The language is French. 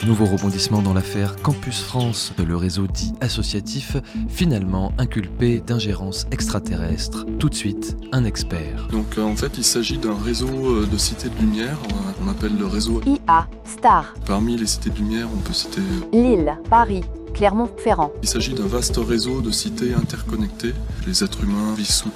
Nouveau rebondissement dans l'affaire Campus France, le réseau dit associatif, finalement inculpé d'ingérence extraterrestre. Tout de suite, un expert. Donc en fait, il s'agit d'un réseau de cités de lumière, on appelle le réseau IA, Star, Parmi les cités de lumière, on peut citer... Lille, Paris, Clermont-Ferrand. Il s'agit d'un vaste réseau de cités interconnectées. Les êtres humains vivent sous